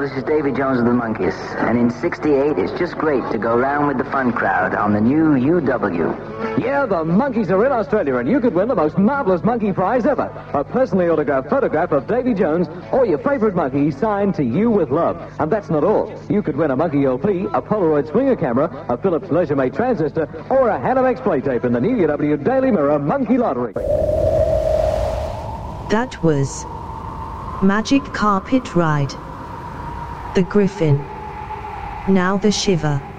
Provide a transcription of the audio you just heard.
this is Davy Jones of the Monkees. And in '68, it's just great to go round with the fun crowd on the new UW. Yeah, the Monkees are in Australia, and you could win the most marvellous monkey prize ever. A personally autographed photograph of Davy Jones or your favourite monkey signed to you with love. And that's not all. You could win a Monkey LP, a Polaroid Swinger camera, a Philips Leisure-Mate transistor, or a Hanamex play tape in the new UW Daily Mirror Monkey Lottery. That was Magic Carpet Ride. The Griffin. Now the Shiver.